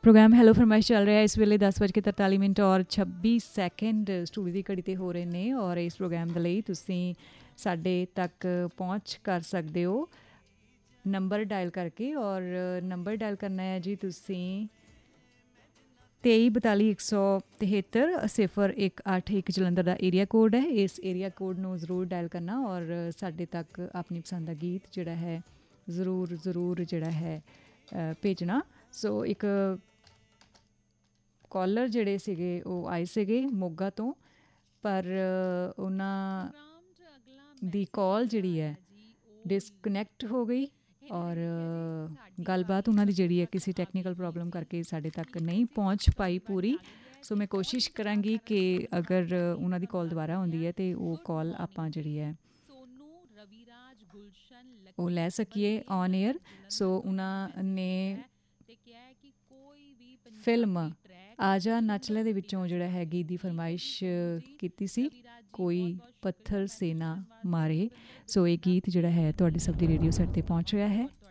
Programme hello फरमाइश चल रहा है इस वेले 10:43 और 26 स्टूडियो की घड़ी ते हो रहे ने और इस प्रोग्राम के लिए तुसीं साडे तक पहुँच कर सकते हो नंबर डायल करके। और नंबर डायल करना है जी तुसीं 2342 173 018 जलंधर का एरिया कोड है। इस एरिया कोड नूं जरूर डायल करना और साडे तक अपनी पसंद का गीत जिहड़ा है ज़रूर ज़रूर जिहड़ा है भेजना। सो एक कॉलर ਜਿਹੜੇ ਸੀਗੇ ਉਹ ਆਏ ਸੀਗੇ ਮੋਗਾ ਤੋਂ ਪਰ ਉਹਨਾਂ ਦੀ ਕਾਲ ਜਿਹੜੀ ਹੈ ਡਿਸਕਨੈਕਟ ਹੋ ਗਈ ਔਰ ਗੱਲਬਾਤ ਉਹਨਾਂ ਦੀ ਜਿਹੜੀ ਹੈ ਕਿਸੇ ਟੈਕਨੀਕਲ ਪ੍ਰੋਬਲਮ ਕਰਕੇ ਸਾਡੇ ਤੱਕ ਨਹੀਂ ਪਹੁੰਚ ਪਾਈ ਪੂਰੀ। ਸੋ ਮੈਂ ਕੋਸ਼ਿਸ਼ ਕਰਾਂਗੀ ਕਿ ਅਗਰ ਉਹਨਾਂ ਦੀ ਕਾਲ ਦੁਬਾਰਾ ਆਉਂਦੀ ਹੈ ਤਾਂ ਉਹ ਕਾਲ ਆਪਾਂ ਜਿਹੜੀ ਹੈ ਉਹ ਲੈ ਸਕੀਏ ਔਨ ਏਅਰ। ਸੋ ਉਹਨਾਂ ਨੇ ਫਿਲਮ ਆਜਾ ਨੱਚ ਲੈ ਦੇ ਵਿੱਚੋਂ ਜਿਹੜਾ ਹੈ ਗੀਤ ਦੀ ਫਰਮਾਇਸ਼ ਕੀਤੀ ਸੀ ਕੋਈ ਪੱਥਰ ਸੇ ਨਾ ਮਾਰੇ। ਸੋ ਇਹ ਗੀਤ ਜਿਹੜਾ ਹੈ ਤੁਹਾਡੇ ਸਭ ਦੀ ਰੇਡੀਓ ਸੈੱਟ 'ਤੇ ਪਹੁੰਚ ਰਿਹਾ ਹੈ।